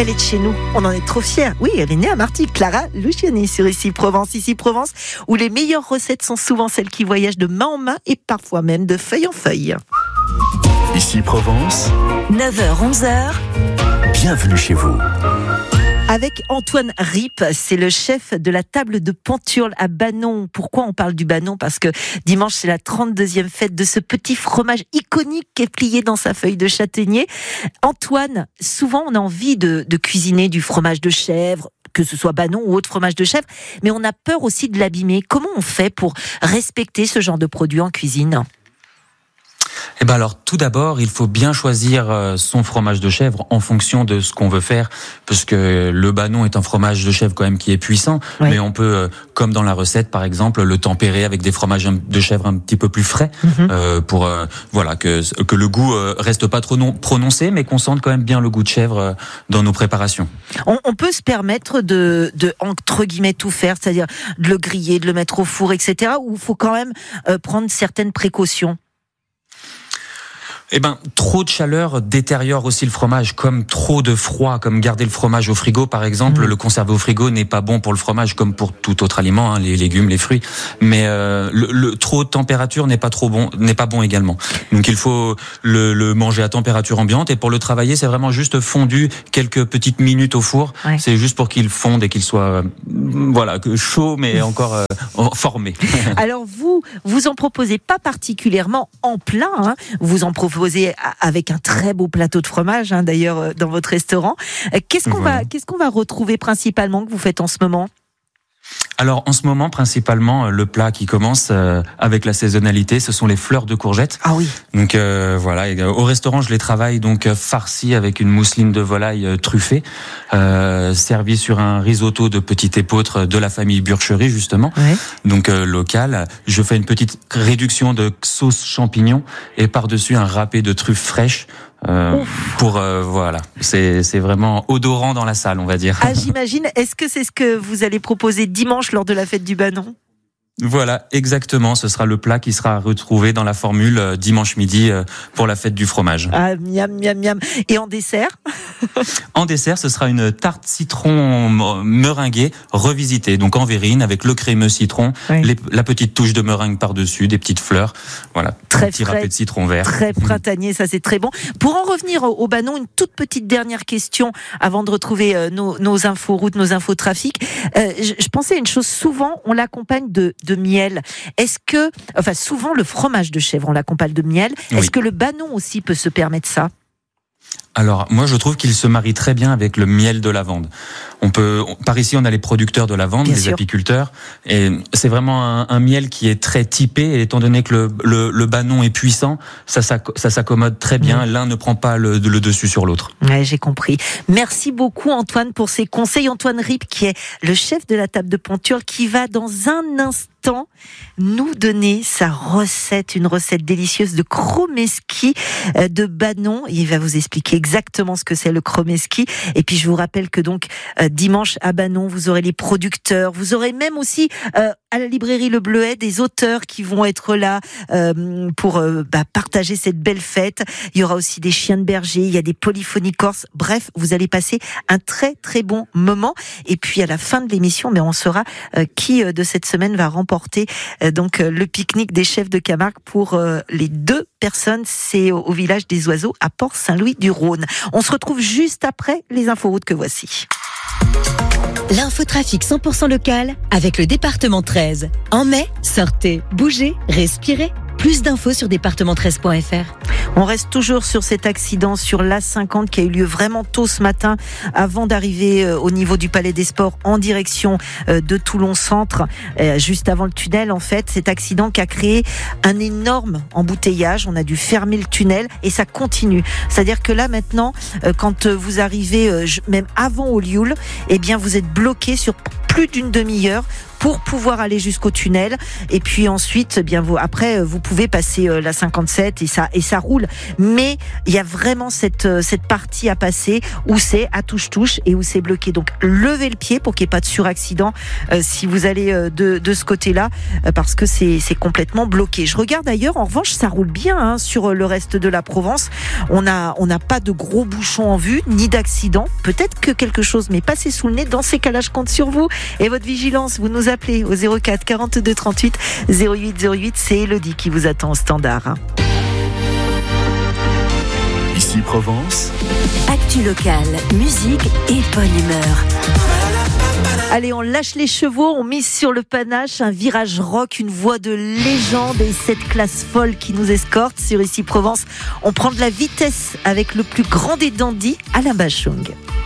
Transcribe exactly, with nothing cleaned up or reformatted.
Elle est de chez nous, on en est trop fiers. Oui, elle est née à Martigues, Clara Luciani sur Ici Provence. Ici Provence, où les meilleures recettes sont souvent celles qui voyagent de main en main et parfois même de feuille en feuille. Ici Provence, neuf heures onze heures. Bienvenue chez vous. Avec Antoine Rip, c'est le chef de la table de Ponturle à Banon. Pourquoi on parle du Banon ? Parce que dimanche, c'est la trente-deuxième fête de ce petit fromage iconique qui est plié dans sa feuille de châtaignier. Antoine, souvent on a envie de, de cuisiner du fromage de chèvre, que ce soit Banon ou autre fromage de chèvre, mais on a peur aussi de l'abîmer. Comment on fait pour respecter ce genre de produit en cuisine ? Eh ben alors, tout d'abord, il faut bien choisir son fromage de chèvre en fonction de ce qu'on veut faire, parce que le Banon est un fromage de chèvre quand même qui est puissant, oui. Mais on peut, comme dans la recette par exemple, le tempérer avec des fromages de chèvre un petit peu plus frais, mm-hmm. euh, pour euh, voilà que que le goût reste pas trop non prononcé, mais qu'on sente quand même bien le goût de chèvre dans nos préparations. On, on peut se permettre de, de entre guillemets tout faire, c'est-à-dire de le griller, de le mettre au four, et cetera. Ou il faut quand même euh, prendre certaines précautions. Eh ben, trop de chaleur détériore aussi le fromage, comme trop de froid, comme garder le fromage au frigo, par exemple. Mmh. Le conserver au frigo n'est pas bon pour le fromage, comme pour tout autre aliment, hein, les légumes, les fruits. Mais euh, le, le trop de température n'est pas trop bon, n'est pas bon également. Donc il faut le, le manger à température ambiante. Et pour le travailler, c'est vraiment juste fondu quelques petites minutes au four. Ouais. C'est juste pour qu'il fonde et qu'il soit, euh, voilà, chaud, mais encore euh, formé. Alors vous, vous en proposez pas particulièrement en plat, hein. Vous en proposez avec un très beau plateau de fromage, hein, d'ailleurs, dans votre restaurant. Qu'est-ce qu'on voilà. va, qu'est-ce qu'on va retrouver principalement que vous faites en ce moment ? Alors en ce moment, principalement, le plat qui commence euh, avec la saisonnalité, ce sont les fleurs de courgettes. Ah oui. Donc euh, voilà, et, euh, au restaurant, je les travaille donc farcies avec une mousseline de volaille euh, truffée, euh, servie sur un risotto de petite épeautre de la famille Burcherie justement, ouais. Donc euh, local. Je fais une petite réduction de sauce champignon et par-dessus un râpé de truffes fraîches. Euh, pour euh, voilà, c'est c'est vraiment odorant dans la salle, on va dire. Ah, j'imagine. Est-ce que c'est ce que vous allez proposer dimanche lors de la fête du Banon ? Voilà, exactement. Ce sera le plat qui sera retrouvé dans la formule euh, dimanche midi euh, pour la fête du fromage. Ah, miam, miam, miam. Et en dessert ? En dessert, ce sera une tarte citron meringuée revisitée, donc en verrine avec le crémeux citron, oui. les, la petite touche de meringue par-dessus, des petites fleurs. Voilà, très un petit frais, râpé de citron vert. Très printanier, ça c'est très bon. Pour en revenir au, au Banon, une toute petite dernière question avant de retrouver euh, nos, nos infos routes, nos infos trafic. Euh, je, je pensais à une chose, souvent on l'accompagne de, de miel. Est-ce que, enfin souvent le fromage de chèvre on l'accompagne de miel. Oui. Est-ce que le Banon aussi peut se permettre ça ? Alors, moi, je trouve qu'il se marie très bien avec le miel de lavande. On peut, on, par ici, on a les producteurs de lavande, bien les sûr. Apiculteurs, et c'est vraiment un, un miel qui est très typé. Et étant donné que le, le, le Banon est puissant, ça, ça, ça s'accommode très bien. Mmh. L'un ne prend pas le, le dessus sur l'autre. Ouais, j'ai compris. Merci beaucoup, Antoine, pour ces conseils. Antoine Rip, qui est le chef de la table de Ponturle, qui va dans un instant nous donner sa recette, une recette délicieuse de chromeski de Banon. Il va vous expliquer exactement ce que c'est le chromeski. Et puis je vous rappelle que donc euh, dimanche à Banon, vous aurez les producteurs, vous aurez même aussi euh, à la librairie Le Bleuet des auteurs qui vont être là euh, pour euh, bah, partager cette belle fête. Il y aura aussi des chiens de berger, il y a des polyphonies corses. Bref, vous allez passer un très très bon moment. Et puis à la fin de l'émission, mais on saura euh, qui euh, de cette semaine va remporter euh, donc euh, le pique-nique des chefs de Camargue pour euh, les deux personnes. C'est au, au village des Oiseaux à Port-Saint-Louis-du-Rhône. On se retrouve juste après les inforoutes que voici. L'infotrafic cent pour cent local avec le département treize. En mai, sortez, bougez, respirez. Plus d'infos sur département treize point f r. On reste toujours sur cet accident sur l'A cinquante qui a eu lieu vraiment tôt ce matin avant d'arriver au niveau du Palais des Sports en direction de Toulon Centre, juste avant le tunnel en fait. Cet accident qui a créé un énorme embouteillage. On a dû fermer le tunnel et ça continue. C'est-à-dire que là maintenant, quand vous arrivez même avant Olioul, eh bien vous êtes bloqué sur plus d'une demi-heure pour pouvoir aller jusqu'au tunnel. Et puis ensuite, eh bien vous, après, vous pouvez passer la cinquante-sept et ça et ça roule. Mais il y a vraiment cette cette partie à passer où c'est à touche-touche et où c'est bloqué. Donc levez le pied pour qu'il n'y ait pas de suraccident euh, si vous allez euh, de de ce côté-là, euh, parce que c'est c'est complètement bloqué. Je regarde ailleurs. En revanche, ça roule bien hein, sur le reste de la Provence. On a on n'a pas de gros bouchons en vue ni d'accident. Peut-être que quelque chose m'est passé sous le nez. Dans ces cas-là, je compte sur vous et votre vigilance. Vous nous appelez au zéro quatre quarante-deux trente-huit zéro huit zéro huit. C'est Elodie qui vous attend au standard. Ici Provence. Actu locale, musique et bonne humeur. Allez, on lâche les chevaux, on mise sur le panache, un virage rock, une voix de légende et cette classe folle qui nous escorte sur Ici Provence. On prend de la vitesse avec le plus grand des dandys, Alain Bachung.